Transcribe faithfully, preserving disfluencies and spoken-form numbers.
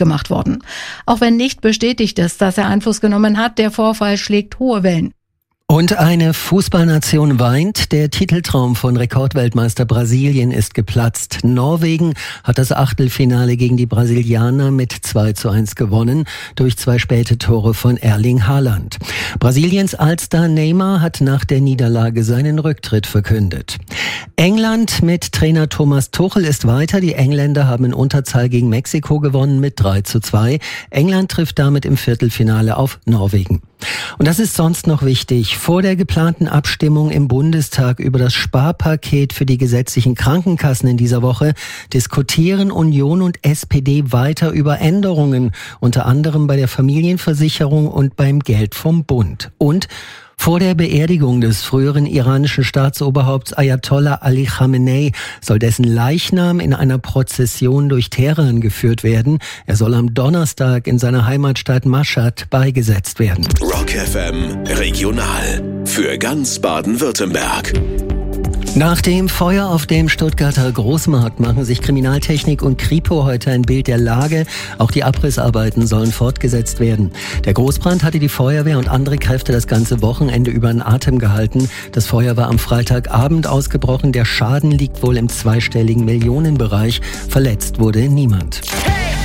gemacht worden. Auch wenn nicht bestätigt ist, dass er Einfluss genommen hat, der Vorfall schlägt hohe Wellen. Und eine Fußballnation weint. Der Titeltraum von Rekordweltmeister Brasilien ist geplatzt. Norwegen hat das Achtelfinale gegen die Brasilianer mit zwei zu eins gewonnen, durch zwei späte Tore von Erling Haaland. Brasiliens Allstar Neymar hat nach der Niederlage seinen Rücktritt verkündet. England mit Trainer Thomas Tuchel ist weiter. Die Engländer haben in Unterzahl gegen Mexiko gewonnen mit drei zu zwei. England trifft damit im Viertelfinale auf Norwegen. Und das ist sonst noch wichtig. Vor der geplanten Abstimmung im Bundestag über das Sparpaket für die gesetzlichen Krankenkassen in dieser Woche diskutieren Union und S P D weiter über Änderungen, unter anderem bei der Familienversicherung und beim Geld vom Bund. Und vor der Beerdigung des früheren iranischen Staatsoberhaupts Ayatollah Ali Khamenei soll dessen Leichnam in einer Prozession durch Teheran geführt werden. Er soll am Donnerstag in seiner Heimatstadt Mashhad beigesetzt werden. Rock F M Regional für ganz Baden-Württemberg. Nach dem Feuer auf dem Stuttgarter Großmarkt machen sich Kriminaltechnik und Kripo heute ein Bild der Lage. Auch die Abrissarbeiten sollen fortgesetzt werden. Der Großbrand hatte die Feuerwehr und andere Kräfte das ganze Wochenende über in Atem gehalten. Das Feuer war am Freitagabend ausgebrochen. Der Schaden liegt wohl im zweistelligen Millionenbereich. Verletzt wurde niemand. Hey!